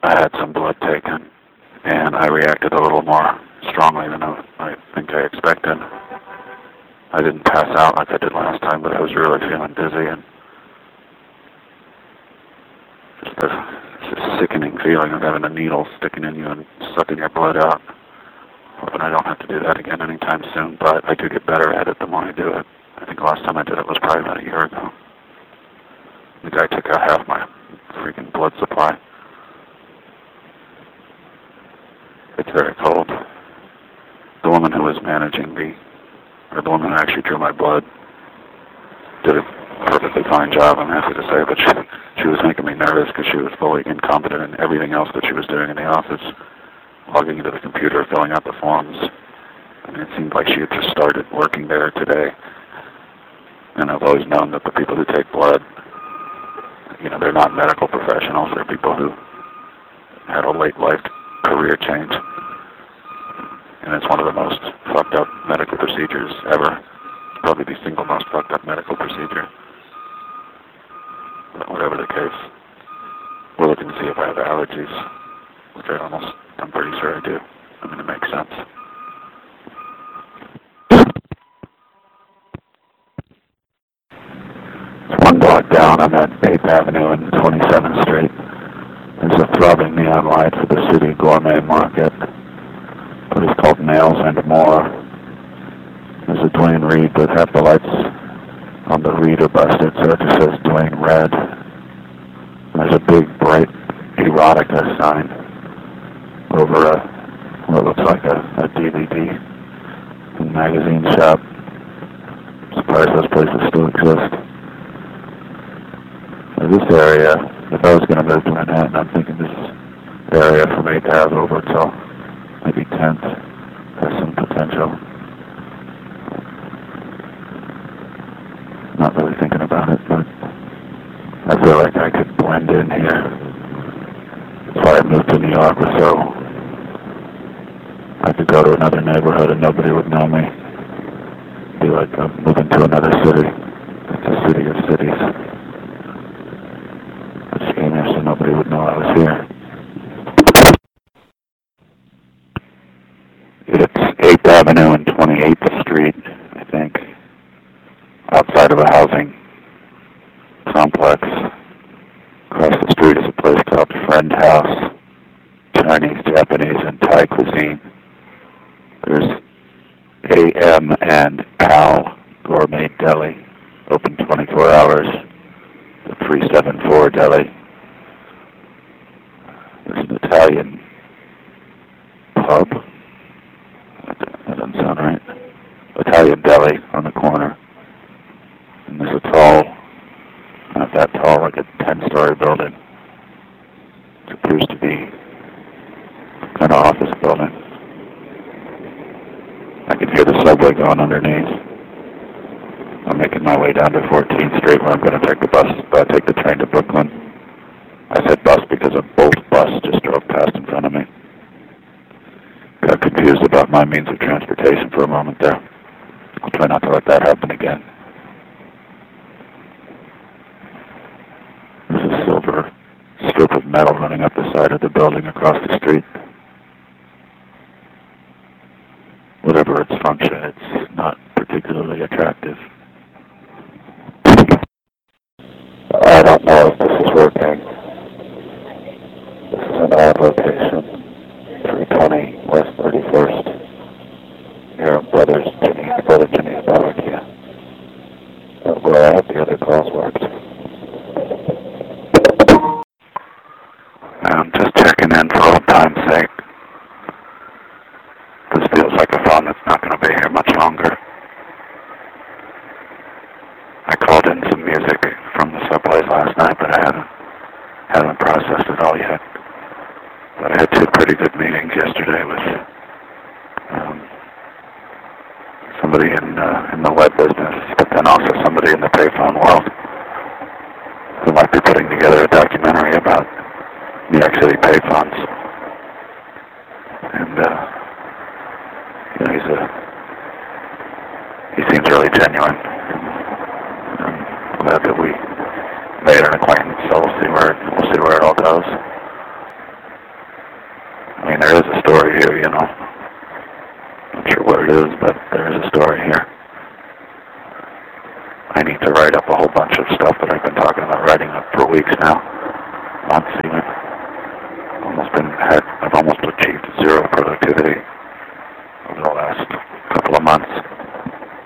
I had some blood taken, and I reacted a little more strongly than I think I expected. I didn't pass out like I did last time, but I was really feeling dizzy and just a sickening feeling of having a needle sticking in you and sucking your blood out. Hoping I don't have to do that again anytime soon, but I do get better at it the more I do it. I think the last time I did it was probably about a year ago. The guy took out half my freaking blood supply. It's very cold. The woman who was managing me, or the woman who actually drew my blood, did a perfectly fine job, I'm happy to say, but she was making me nervous because she was fully incompetent in everything else that she was doing in the office, logging into the computer, filling out the forms. I mean, it seemed like she had just started working there today. And I've always known that the people who take blood, they're not medical professionals. They're people who had a late life career change. And it's one of the most fucked up medical procedures ever. Probably the single most fucked up medical procedure. But whatever the case, we're looking to see if I have allergies, which I'm pretty sure I do. I mean, it makes sense. It's one block down. I'm at 8th Avenue and 27th Street. There's a throbbing neon light for the City Gourmet Market. But it's called Nails and More. There's a Dwayne Reed, but half the lights on the Reed are busted, so it just says Dwayne Red. There's a big, bright erotica sign over what looks like a DVD magazine shop. I'm surprised those places still exist. Now this area, if I was going to move to Manhattan, I'm thinking this area from 8th Ave over till maybe 10th has some potential. Not really thinking about it, but I feel like I could blend in here. That's why I moved to New York, so I could go to another neighborhood and nobody would know me. It'd be like moving to another city. It's a city of cities. I just came here so nobody would know I was here. It's 8th Avenue and 28th Street, I think, outside of a housing complex. Across the street is a place called Friend House, Chinese, Japanese, and Thai cuisine. There's AM and Al Gourmet Deli, open 24 hours, the 374 Deli. There's an Italian pub. That doesn't sound right. Italian deli on the corner. And there's a tall, not that tall, like a 10-story building. It appears to be kind of office building. I can hear the subway going underneath. I'm making my way down to 14th Street where I'm going to take the train to Brooklyn. I said bus because a Bolt bus just drove past in front of me. Got confused about my means of transportation for a moment there. I'll try not to let that happen again. There's a silver strip of metal running up the side of the building across the street. Whatever its function, it's not particularly attractive. I don't know if this is working. This is an odd location. 320 West 31st. Here at Brother Jimmy's Barbecue. Well, I hope the other calls worked. I'm just checking in for old time's sake. This feels like a phone that's not going to be here much longer. I called in some music from the subways last night, but I haven't processed it all yet. But I had two pretty good meetings yesterday with somebody in the web business, but then also somebody in the payphone world who might be putting together a documentary about New York City payphones. And he seems really genuine. I'm glad that we made an acquaintance, so we'll see where it all goes. there is a story here, you know. Not sure what it is, but there is a story here. I need to write up a whole bunch of stuff that I've been talking about writing up for weeks now. Months even. I've almost achieved zero productivity over the last couple of months.